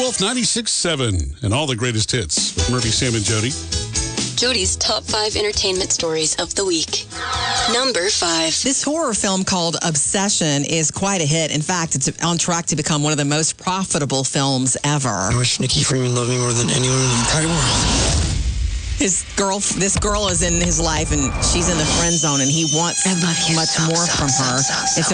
Wolf 96.7 and all the greatest hits with Murphy, Sam, and Jody. Jody's top 5 entertainment stories of the week. Number 5. This horror film called Obsession is quite a hit. In fact, it's on track to become one of the most profitable films ever. I wish Nikki Freeman loved me more than anyone in the entire world. This girl is in his life, and she's in the friend zone, and he wants much more from her. It's